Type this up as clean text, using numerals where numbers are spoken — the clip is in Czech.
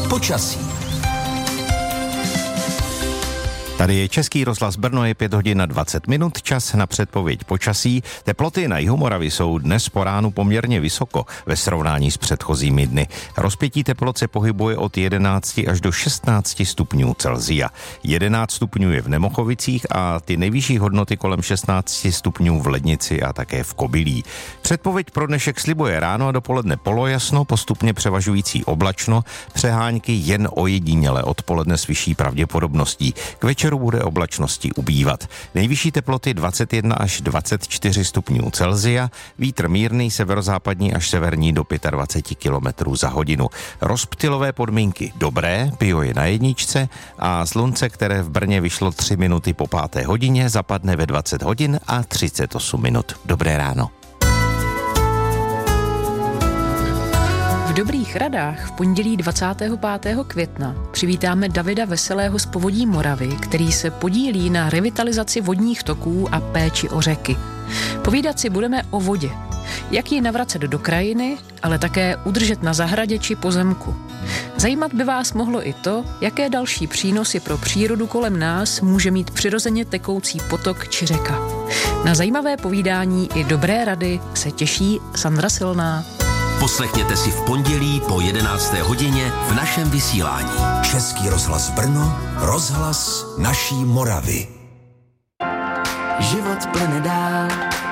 počasí. Tady je Český rozhlas Brno, je 5 hodin a 20 minut, čas na předpověď počasí. Teploty na jihu Moravy jsou dnes po ránu poměrně vysoko ve srovnání s předchozími dny. Rozpětí teplot se pohybuje od 11 až do 16 stupňů Celsia. 11 stupňů je v Nemochovicích a ty nejvyšší hodnoty kolem 16 stupňů v Lednici a také v Kobylí. Předpověď pro dnešek slibuje ráno a dopoledne polojasno, postupně převažující oblačno, přehánky jen ojediněle odpoledne s vyšší pravděpodobností. K večeru bude oblačnosti ubývat. Nejvyšší teploty 21 až 24 stupňů Celsia, vítr mírný severozápadní až severní do 25 km za hodinu. Rozptylové podmínky dobré, Pio je na jedničce a slunce, které v Brně vyšlo 3 minuty po 5. hodině, zapadne ve 20 hodin a 38 minut. Dobré ráno. V Dobrých radách v pondělí 25. května přivítáme Davida Veselého z Povodí Moravy, který se podílí na revitalizaci vodních toků a péči o řeky. Povídat si budeme o vodě. Jak ji navracet do krajiny, ale také udržet na zahradě či pozemku. Zajímat by vás mohlo i to, jaké další přínosy pro přírodu kolem nás může mít přirozeně tekoucí potok či řeka. Na zajímavé povídání i dobré rady se těší Sandra Silná. Poslechněte si v pondělí po 11. hodině v našem vysílání. Český rozhlas Brno, rozhlas naší Moravy. Život plyne dál,